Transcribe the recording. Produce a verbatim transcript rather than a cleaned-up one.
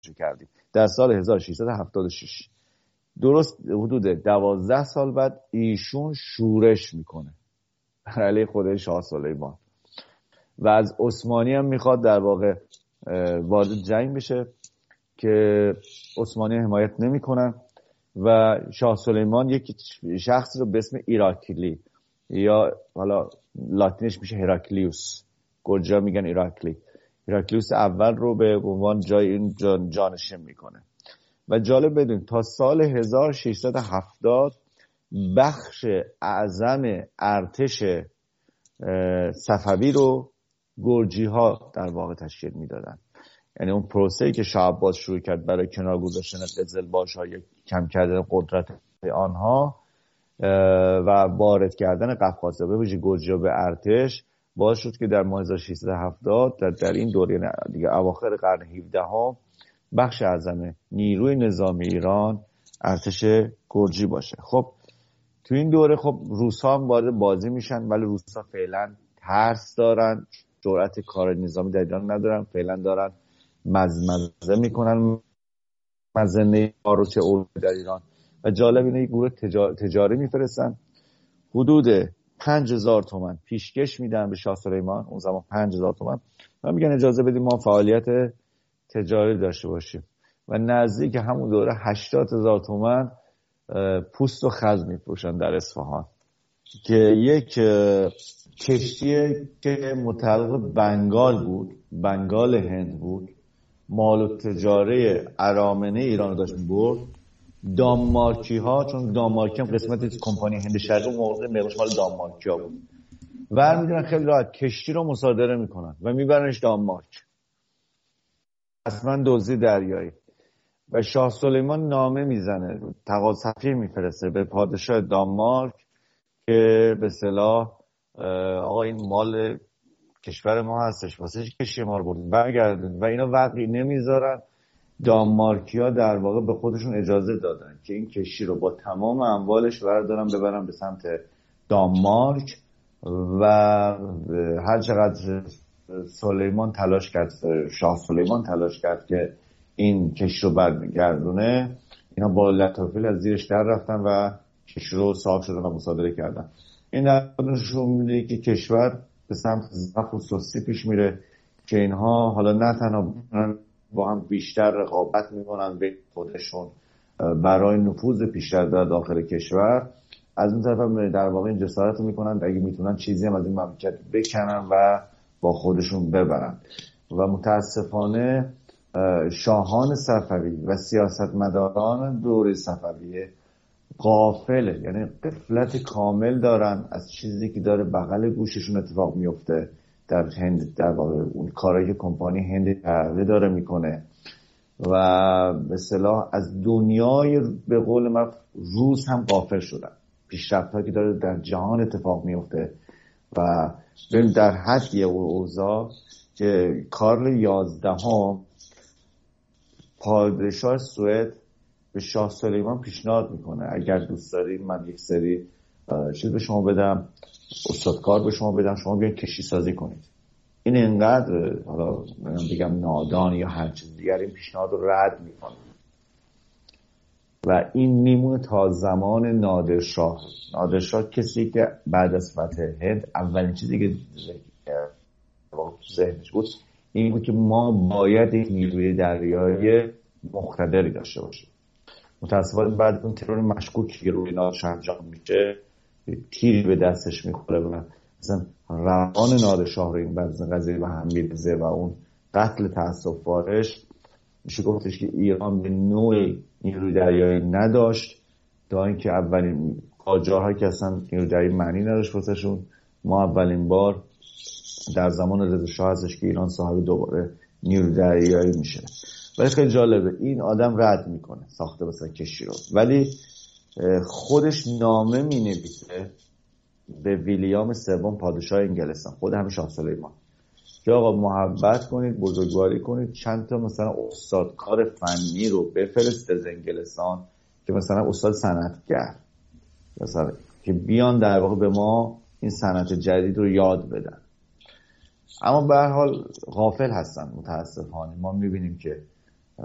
کردیم در سال هزار و ششصد و هفتاد و شش. درست حدود دوازده سال بعد ایشون شورش میکنه بر علیه خود شاه سلیمان و از عثمانی هم میخواد در واقع وارد جنگ بشه که عثمانی حمایت نمیکنن و شاه سلیمان یک شخصی رو به اسم ایراکلی یا حالا لاتینش میشه هراکلیوس، گرجا میگن ایراکلی، هراکلیوس اول رو به عنوان جای این جان جانشین میکنه. و جالب بدون تا سال هزار و ششصد و هفتاد بخش اعظم ارتش صفوی رو گرجی ها در واقع تشکیل میدادن. یعنی اون پروسه‌ای که شاه عباس شروع کرد برای کنار گذاشتن قزلباش‌ها یا کم کردن قدرت آنها و وارد کردن قفقازها به ویژه گرجی‌ها به ارتش باعث شد که در ماه هزار و ششصد و هفتاد در, در این دوره دیگه اواخر قرن هفدهم بخش اعظم نیروی نظامی ایران ارتش گرجی باشه. خب تو این دوره خب روس‌ها هم وارد بازی میشن، ولی روس‌ها فعلا ترس دارن، جرأت کار نظامی در ایران ندارن، فعلا دارن مزمزه میکنن مزنه آروچ اول در ایران. و جالب اینه یک گروه تجار... تجاری میفرستن، حدود پنج هزار تومان پیشکش میدن به شاه سلیمان، اون زمان پنج هزار تومان، و میگن اجازه بدیم ما فعالیت تجاری داشته باشیم. و نزدیک همون دوره هشتاد هزار تومان پوست و خز میفروشن در اصفهان که یک کشتی که متعلق بنگال بود، بنگال هند بود، مال و تجاره ارامنه ایران داشت می‌برد. دانمارکی ها، چون دانمارکی هم قسمت از کمپانی هند شرقی موقع مقدارش مال دانمارکی ها بود، برمی‌دارن خیلی راحت کشتی رو مصادره میکنن و میبرنش دانمارک، اصلا دزدی دریایی. و شاه سلیمان نامه میزنه، تقاضا سفیر میفرسته به پادشاه دانمارک که به اصطلاح آقا این مال کشور ما هستش، واسه کشتی ما رو بردن برگردن. و اینا وقتی نمیذارن. دانمارکی‌ها در واقع به خودشون اجازه دادن که این کشتی رو با تمام اموالش بردارن ببرن به سمت دانمارک. و هر چقدر سلیمان تلاش کرد، شاه سلیمان تلاش کرد که این کشتی رو برگردونه، اینا با لطافیل از زیرش در رفتن و کشتی رو صاحب شدن و مصادره کردن. این در نشون میده که کشور به سمت ضعف و سستی پیش میره که اینها حالا نه تنها با هم بیشتر رقابت میکنن به خودشون برای نفوذ بیشتر در داخل کشور، از اون طرف هم در واقع این جسارت رو میکنن اگه میتونن چیزی هم از این مملکت بکنن و با خودشون ببرن. و متاسفانه شاهان صفوی و سیاستمداران دوره صفویه غافله، یعنی غفلت کامل دارن از چیزی که داره بغل گوششون اتفاق میفته در هند، در واقع اون کارایی که کمپانی هند شرقی داره میکنه. و به اصطلاح از دنیای به قول من روس هم غافل شدن، پیشرفت‌هایی که داره در جهان اتفاق میفته. و ببین در حد یه اوضاع که کارل یازدهم پادشاه سوئد به شاه سلیمان پیشنهاد میکنه اگر دوست دارید من یک سری چیز به شما بدم، استادکار به شما بدم، شما بیاین کشتی سازی کنید. این اینقدر حالا من بگم نادان یا هر چیز دیگر این پیشنهاد رو رد میکنه و این میمونه تا زمان نادرشاه. نادرشاه کسی که بعد از فتح هند اولین چیزی که ذهنش بود این بود که ما باید یک نیروی دریایی مقتدری داشته باشیم. متاسفانه بعد اون ترور مشکوکی که روی نادرشاه انجام میشه تیری به دستش میخوره و مثلا روان نادرشاه رو این بعد قضیه به هم میرزه و اون قتل تأسف‌بارش میشه گفتش که ایران به نوعی نیروی دریایی نداشت تا اینکه اولین قاجارهایی که اصلا نیروی دریایی معنی نداشت واسهشون. ما اولین بار در زمان رضا شاه هستش که ایران صاحب دوباره نیروی دریایی میشه. ولی خیلی جالبه این آدم رد میکنه ساخته مثلا کشتی رو، ولی خودش نامه مینویسه به ویلیام سوم پادشاه انگلستان، خود همین شاه سلیمان، که آقا محبت کنید، بزرگواری کنید، چند تا مثلا استادکار فنی رو بفرست از انگلستان که مثلا استاد صنعتگر مثلا که بیان در واقع به ما این صنعت جدید رو یاد بدن. اما به هر حال غافل هستن متاسفانه. ما میبینیم که